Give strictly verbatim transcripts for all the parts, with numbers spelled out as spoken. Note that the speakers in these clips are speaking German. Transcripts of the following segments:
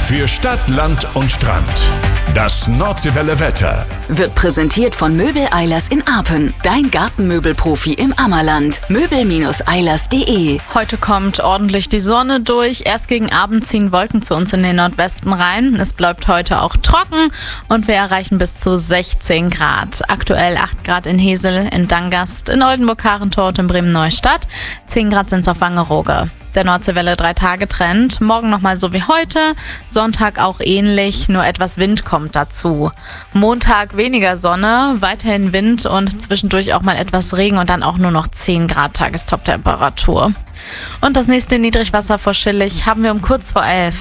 Für Stadt, Land und Strand. Das Nordseewelle Wetter wird präsentiert von Möbel Eilers in Arpen. Dein Gartenmöbelprofi im Ammerland. möbel Eilers punkt de. Heute kommt ordentlich die Sonne durch. Erst gegen Abend ziehen Wolken zu uns in den Nordwesten rein. Es bleibt heute auch trocken und wir erreichen bis zu sechzehn Grad. Aktuell acht Grad in Hesel, in Dangast, in Oldenburg-Harentor und in Bremen-Neustadt. zehn Grad sind es auf Wangerooge. Der Nordseewelle drei Tage Trend. Morgen nochmal so wie heute. Sonntag auch ähnlich, nur etwas Wind kommt dazu. Montag weniger Sonne, weiterhin Wind und zwischendurch auch mal etwas Regen und dann auch nur noch zehn Grad Tagestoptemperatur. Und das nächste Niedrigwasser vor Schillig haben wir um kurz vor elf.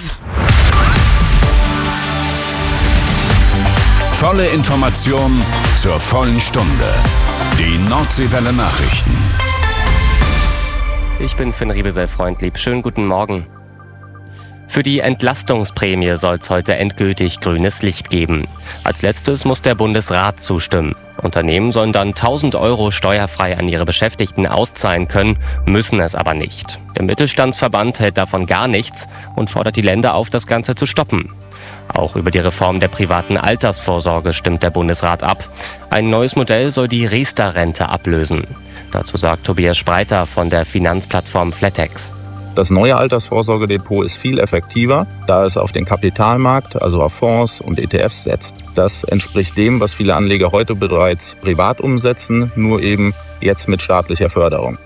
Volle Information zur vollen Stunde. Die Nordseewelle Nachrichten. Ich bin Finn Riebesell-Freundlieb. Schönen guten Morgen. Für die Entlastungsprämie soll es heute endgültig grünes Licht geben. Als letztes muss der Bundesrat zustimmen. Unternehmen sollen dann tausend Euro steuerfrei an ihre Beschäftigten auszahlen können, müssen es aber nicht. Der Mittelstandsverband hält davon gar nichts und fordert die Länder auf, das Ganze zu stoppen. Auch über die Reform der privaten Altersvorsorge stimmt der Bundesrat ab. Ein neues Modell soll die Riester-Rente ablösen. Dazu sagt Tobias Spreiter von der Finanzplattform Flatex. Das neue Altersvorsorgedepot ist viel effektiver, da es auf den Kapitalmarkt, also auf Fonds und E T Fs setzt. Das entspricht dem, was viele Anleger heute bereits privat umsetzen, nur eben jetzt mit staatlicher Förderung.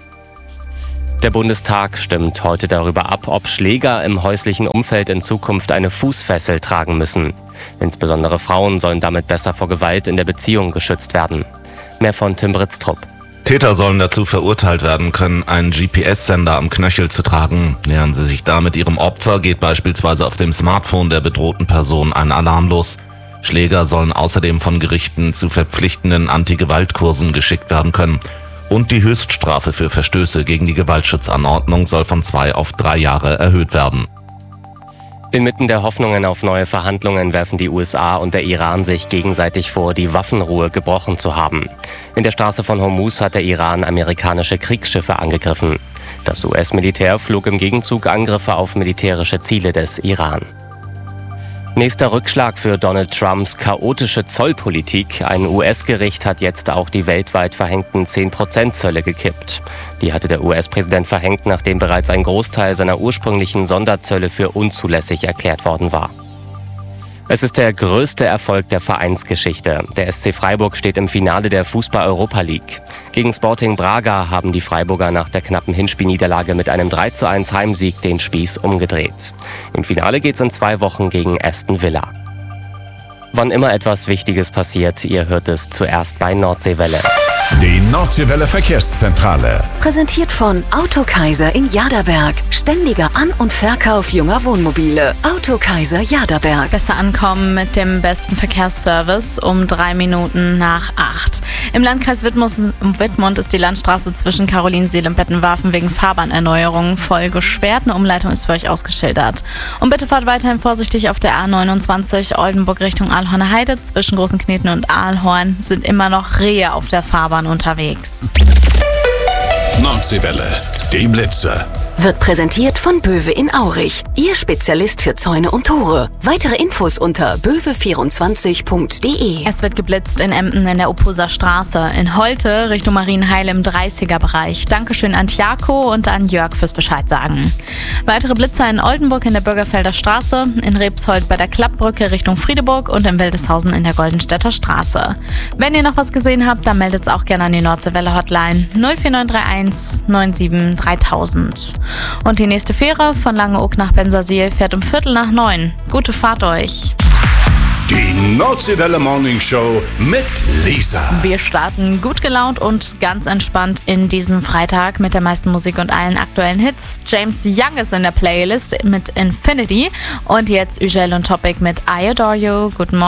Der Bundestag stimmt heute darüber ab, ob Schläger im häuslichen Umfeld in Zukunft eine Fußfessel tragen müssen. Insbesondere Frauen sollen damit besser vor Gewalt in der Beziehung geschützt werden. Mehr von Tim Britztrup. Täter sollen dazu verurteilt werden können, einen G P S-Sender am Knöchel zu tragen. Nähern sie sich damit ihrem Opfer, geht beispielsweise auf dem Smartphone der bedrohten Person ein Alarm los. Schläger sollen außerdem von Gerichten zu verpflichtenden Anti-Gewalt-Kursen geschickt werden können. Und die Höchststrafe für Verstöße gegen die Gewaltschutzanordnung soll von zwei auf drei Jahre erhöht werden. Inmitten der Hoffnungen auf neue Verhandlungen werfen die U S A und der Iran sich gegenseitig vor, die Waffenruhe gebrochen zu haben. In der Straße von Hormuz hat der Iran amerikanische Kriegsschiffe angegriffen. Das U S-Militär flog im Gegenzug Angriffe auf militärische Ziele des Iran. Nächster Rückschlag für Donald Trumps chaotische Zollpolitik. Ein U S-Gericht hat jetzt auch die weltweit verhängten zehn Prozent Zölle gekippt. Die hatte der U S-Präsident verhängt, nachdem bereits ein Großteil seiner ursprünglichen Sonderzölle für unzulässig erklärt worden war. Es ist der größte Erfolg der Vereinsgeschichte. Der S C Freiburg steht im Finale der Fußball-Europa League. Gegen Sporting Braga haben die Freiburger nach der knappen Hinspielniederlage mit einem drei zu eins Heimsieg den Spieß umgedreht. Im Finale geht's in zwei Wochen gegen Aston Villa. Wann immer etwas Wichtiges passiert, ihr hört es zuerst bei Nordseewelle. Die Nordseewelle Verkehrszentrale. Präsentiert von Autokaiser in Jaderberg. Ständiger An- und Verkauf junger Wohnmobile. Autokaiser Jaderberg. Besser ankommen mit dem besten Verkehrsservice um drei Minuten nach acht. Im Landkreis Wittmund ist die Landstraße zwischen Karolinsiel und Bettenwarfen wegen Fahrbahnerneuerungen voll gesperrt. Eine Umleitung ist für euch ausgeschildert. Und bitte fahrt weiterhin vorsichtig auf der A neunundzwanzig Oldenburg Richtung Aalhorner Heide. Zwischen Großenkneten und Aalhorn sind immer noch Rehe auf der Fahrbahn unterwegs. Nordseewelle, die Blitze. Wird präsentiert von Böwe in Aurich. Ihr Spezialist für Zäune und Tore. Weitere Infos unter böwe vierundzwanzig punkt de. Es wird geblitzt in Emden in der Opposer Straße. In Holte Richtung Marienheil im dreißiger Bereich. Dankeschön an Tjako und an Jörg fürs Bescheid sagen. Weitere Blitzer in Oldenburg in der Bürgerfelder Straße, in Rebshold bei der Klappbrücke Richtung Friedeburg und in Wildeshausen in der Goldenstädter Straße. Wenn ihr noch was gesehen habt, dann meldet es auch gerne an die Nordseewelle Hotline null vier neun drei eins neun sieben dreitausend. Und die nächste Fähre von Langeoog nach Bensersiel fährt um Viertel nach neun. Gute Fahrt euch. Die Nordseewelle Morning Show mit Lisa. Wir starten gut gelaunt und ganz entspannt in diesen Freitag mit der meisten Musik und allen aktuellen Hits. James Young ist in der Playlist mit Infinity und jetzt Ugel und Topic mit I Adore You. Guten Morgen.